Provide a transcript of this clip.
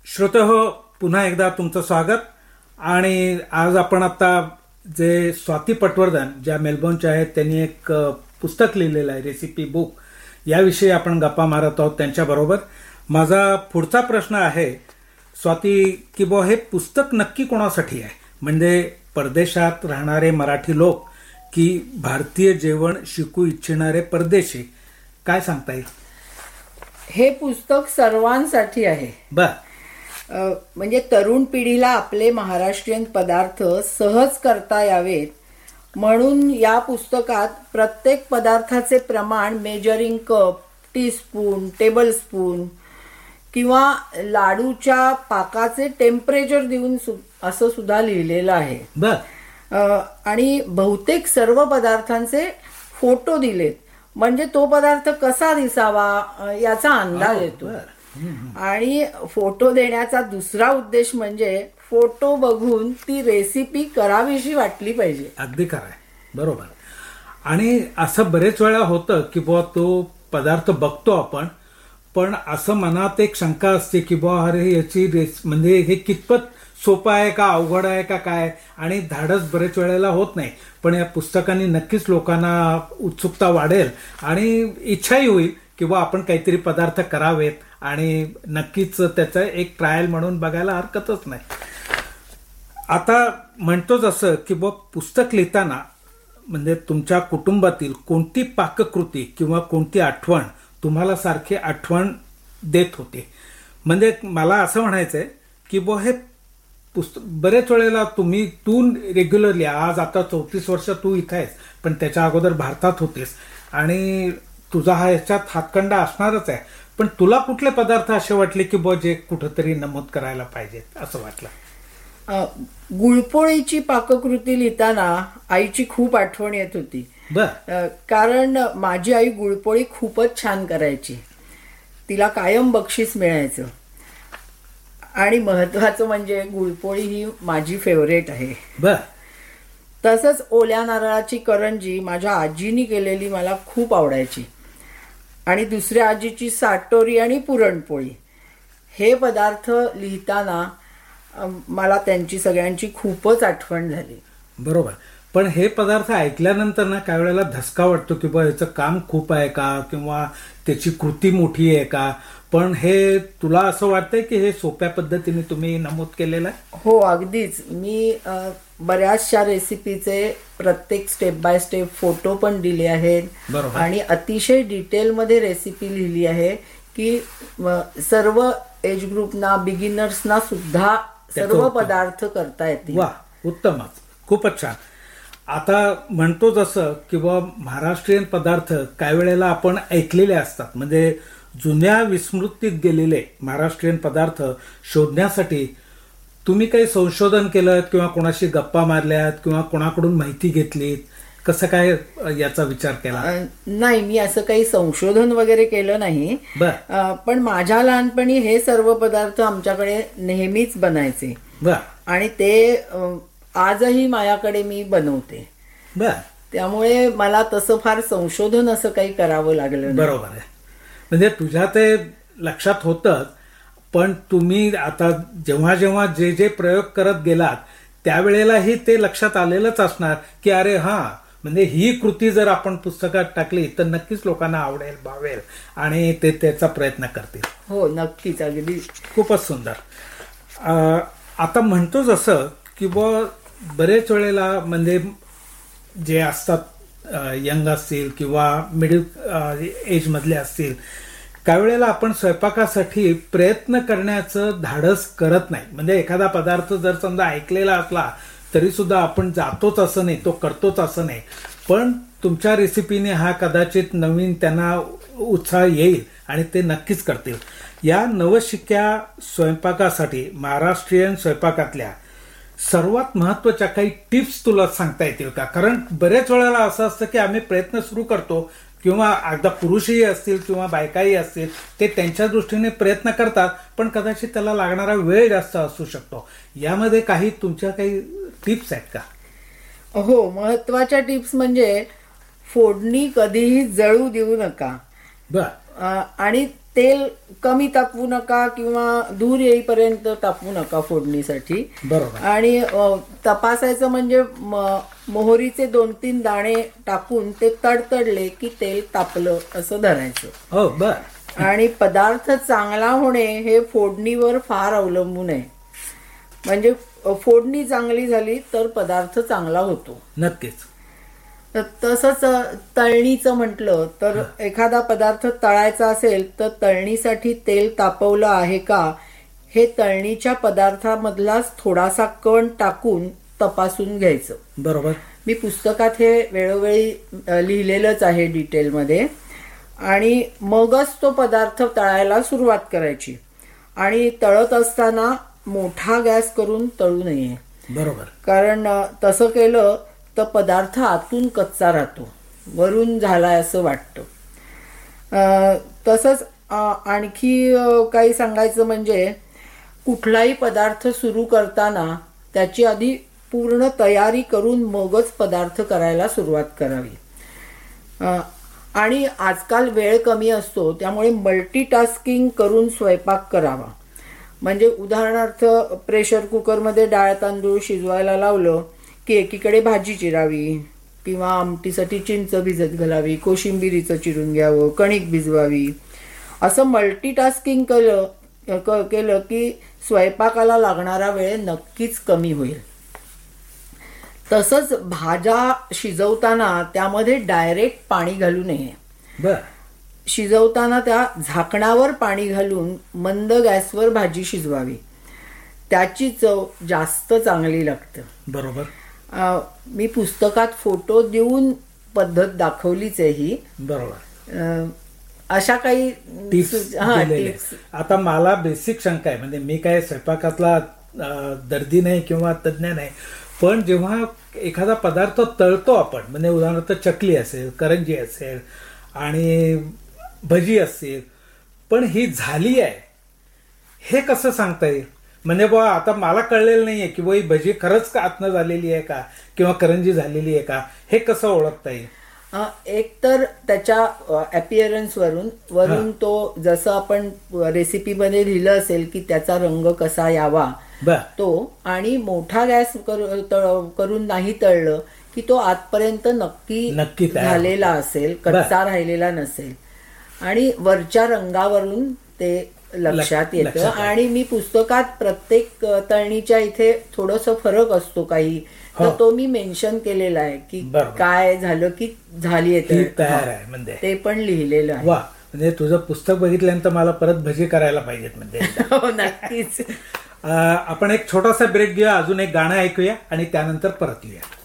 श्रोतेहो, पुन्हा एकदा तुमचं स्वागत. आणि आज आपण आता जे स्वाती पटवर्धन ज्या मेलबर्नच्या आहेत त्यांनी एक पुस्तक लिहिलेलं आहे, रेसिपी बुक, याविषयी आपण गप्पा मारत आहोत त्यांच्याबरोबर. माझा पुढचा प्रश्न आहे स्वाती, की बुवा हे पुस्तक नक्की कोणासाठी आहे? म्हणजे परदेशात राहणारे मराठी लोक की भारतीय जेवण शिकू इच्छिणारे परदेशी, काय सांगता येईल? हे पुस्तक सर्वांसाठी आहे. बर. म्हणजे तरुण पिढीला आपले महाराष्ट्रीयन पदार्थ सहज करता यावेत म्हणून या पुस्तकात प्रत्येक पदार्थाचे प्रमाण, मेजरिंग कप, टीस्पून, टेबलस्पून किंवा लाडूच्या पाकाचे टेम्परेचर देऊन असं सुद्धा लिहिलेलं आहे. आणि बहुतेक सर्व पदार्थांचे फोटो दिलेत, म्हणजे तो पदार्थ कसा दिसावा याचा अंदाज येतो. आणि फोटो देण्याचा दुसरा उद्देश म्हणजे फोटो बघून ती रेसिपी करावीशी वाटली पाहिजे. अगदी खरं आहे, बरोबर. आणि असं बरेच वेळा होतं की बुवा तो पदार्थ बघतो आपण, पण असं मनात एक शंका असते की बुवा अरे याची म्हणजे हे कितपत सोपं आहे का, अवघड आहे का काय, आणि धाडस बरेच वेळेला होत नाही. पण या पुस्तकाने नक्कीच लोकांना उत्सुकता वाढेल आणि इच्छाही होईल किंवा आपण काहीतरी पदार्थ करावेत आणि नक्कीच त्याचं एक ट्रायल म्हणून बघायला हरकतच नाही. आता म्हणतो जसं की बुवा पुस्तक लिहिताना म्हणजे तुमच्या कुटुंबातील कोणती पाककृती किंवा कोणती आठवण तुम्हाला सारखी आठवण देत होती? म्हणजे मला असं म्हणायचं आहे की बुवा हे पुस्तक बरेच वेळेला तू रेग्युलरली, आज आता 34 वर्ष तू इथं आहेस, पण त्याच्या अगोदर भारतात होतेस आणि तुझा हा याच्यात हातखंडा असणारच आहे. पण तुला कुठले पदार्थ असे वाटले की बुवा जे कुठंतरी नमूद करायला पाहिजेत असं वाटलं? गुळपोळीची पाककृती लिहिताना आईची खूप आठवण येत होती. कारण माझी आई गुळपोळी खूपच छान करायची, तिला कायम बक्षीस मिळायचं. आणि महत्वाचं म्हणजे गुळपोळी ही माझी फेवरेट आहे. तसंच ओल्या नारळाची करंजी माझ्या आजीनी केलेली मला खूप आवडायची. आणि दुसऱ्या आजीची साटोरी आणि पुरणपोळी, हे पदार्थ लिहिताना मला त्यांची सगळ्यांची खूपच आठवण झाली. बरोबर. पण हे पदार्थ ऐकल्यानंतर ना काही वेळेला धसका वाटतो की बा याचं काम खूप आहे का, किंवा त्याची कृती मोठी आहे का. पण हे तुला असं वाटतंय की हे सोप्या पद्धतीने तुम्ही नमूद केलेलं आहे? हो, अगदीच. मी बऱ्याचशा रेसिपीचे प्रत्येक स्टेप बाय स्टेप फोटो पण दिले आहेत आणि अतिशय डिटेलमध्ये रेसिपी लिहिली आहे की सर्व एज ग्रुपना, बिगिनर्सना सुद्धा सर्व पदार्थ करता येतील. वा, उत्तमच, खूपच छान. आता म्हणतो जसं किंवा महाराष्ट्रीयन पदार्थ काही वेळेला आपण ऐकलेले असतात, म्हणजे जुन्या विस्मृतीत गेलेले महाराष्ट्रीयन पदार्थ शोधण्यासाठी तुम्ही काही संशोधन केलं किंवा कोणाशी गप्पा मारल्यात किंवा कोणाकडून माहिती घेतलीत, कसं काय याचा विचार केला? नाही, मी असं काही संशोधन वगैरे केलं नाही. पण माझ्या लहानपणी हे सर्व पदार्थ आमच्याकडे नेहमीच बनायचे आणि ते आजही माझ्याकडे मी बनवते. त्यामुळे मला तसं फार संशोधन असं काही करावं लागलं नाही. बरोबर आहे. म्हणजे तुझ्या ते लक्षात होतंच, पण तुम्ही आता जेव्हा जेव्हा जे जे प्रयोग करत गेलात त्यावेळेलाही ते लक्षात आलेलंच असणार की अरे हा, म्हणजे ही कृती जर आपण पुस्तकात टाकली तर नक्कीच लोकांना आवडेल, भावेल आणि ते त्याचा प्रयत्न करतील. हो, नक्कीच. अगदी खूपच सुंदर. आता म्हणतो जसं की बरेच वेळेला म्हणजे जे असतात यंग असतील किंवा मिडल एज मधले असतील, काही वेळेला आपण स्वयंपाकासाठी प्रयत्न करण्याचं धाडस करत नाही. म्हणजे एखादा पदार्थ जर समजा ऐकलेला असला तरी सुद्धा आपण जातोच असं नाही, तो करतोच असं नाही. पण तुमच्या रेसिपीने हा कदाचित नवीन त्यांना उत्साह येईल आणि ते नक्कीच करतील. या नवशिक्या स्वयंपाकासाठी महाराष्ट्रीयन स्वयंपाकातल्या सर्वात महत्वाच्या काही टिप्स तुला सांगता येतील का? कारण बरेच वेळेला असं असतं की आम्ही प्रयत्न सुरू करतो, किंवा अगदा पुरुषही असतील किंवा बायकाही असतील, ते त्यांच्या दृष्टीने प्रयत्न करतात, पण कदाचित त्याला लागणारा वेळ जास्त असू शकतो. यामध्ये काही तुमच्या काही टिप्स आहेत का? हो, महत्वाच्या टिप्स म्हणजे फोडणी कधीही जळू देऊ नका. आणि तेल कमी तापवू नका किंवा धूर येईपर्यंत तापवू नका फोडणीसाठी. बरोबर. आणि तपासायचं म्हणजे मोहरीचे 2-3 दाणे टाकून ते तडतडले की तेल तापलं असं धरायचं. हो बर. आणि पदार्थ चांगला होणे हे फोडणीवर फार अवलंबून आहे. म्हणजे फोडणी चांगली झाली तर पदार्थ चांगला होतो. नक्कीच. तसंच तळणीचं म्हटलं तर एखादा पदार्थ तळायचा असेल तर तळणीसाठी तेल तापवलं आहे का हे तळणीच्या पदार्थामधलाच थोडासा कण टाकून तपासून घ्यायचं. बरोबर. मी पुस्तकात हे वेळोवेळी लिहिलेलंच आहे डिटेलमध्ये. आणि मगच तो पदार्थ तळायला सुरुवात करायची. आणि तळत असताना मोठा गॅस करून तळू नये. बरोबर. कारण तसं केलं तर पदार्थ आतून कच्चा राहतो, वरून झालाय असं वाटतं. तसंच आणखी काही सांगायचं म्हणजे कुठलाही पदार्थ सुरू करताना त्याची आधी पूर्ण तयारी करून मगच पदार्थ करायला सुरुवात करावी. आणि आजकाल वेळ कमी असतो त्यामुळे मल्टीटास्किंग करून स्वयंपाक करावा. म्हणजे उदाहरणार्थ प्रेशर कुकरमध्ये डाळ तांदूळ शिजवायला लावलं की एकीकडे भाजी चिरावी किंवा आमटीसाठी चिंच भिजत घालावी, कोशिंबिरीचं चिरून घ्यावं, कणिक भिजवावी. असं मल्टीटास्किंग केलं की स्वयंपाकाला लागणारा वेळ नक्कीच कमी होईल. तसंच भाज्या शिजवताना त्यामध्ये डायरेक्ट पाणी घालू नये. बर. शिजवताना त्या झाकणावर पाणी घालून मंद गॅसवर भाजी शिजवावी. त्याची चव जास्त चांगली लागते. बरोबर. मी पुस्तकात फोटो देऊन पद्धत दाखवलीच आहे ही. बरोबर. अशा काही टिप्स. आता मला बेसिक शंका आहे, म्हणजे मी काय स्वयंपाकातला दर्दी नाही किंवा तज्ज्ञ नाही, पण जेव्हा एखादा पदार्थ तळतो आपण, म्हणजे उदाहरणार्थ चकली असेल, करंजी असेल आणि भजी असेल, पण ही झाली आहे हे कसं सांगता येईल? म्हणजे बुवा आता मला कळलेलं नाहीये की बुवा ही भजी खरंच का आतनं झालेली आहे का किंवा करंजी झालेली आहे का, हे कसं ओळखता येईल? एक तर त्याच्या अपिअरन्स वरून तो जसं आपण रेसिपीमध्ये लिहिलं असेल की त्याचा रंग कसा यावा तो, आणि मोठा गॅस करून नाही तळलं की तो आतपर्यंत नक्की झालेला असेल, कच्चा राहिलेला नसेल. आणि वरच्या रंगावरून ते लक्षात येतं. आणि मी पुस्तकात प्रत्येक तळणीच्या इथे थोडंसं फरक असतो काही, तर तो मी मेन्शन केलेला आहे की काय झालं की झाली तयार आहे म्हणजे ते पण लिहिलेलं आहे. वा, म्हणजे तुझं पुस्तक बघितल्यानंतर मला परत भजी करायला पाहिजेत म्हणजे. हो नक्कीच. आपण एक छोटासा ब्रेक घेऊया, अजून एक गाणं ऐकूया आणि त्यानंतर परत येऊया.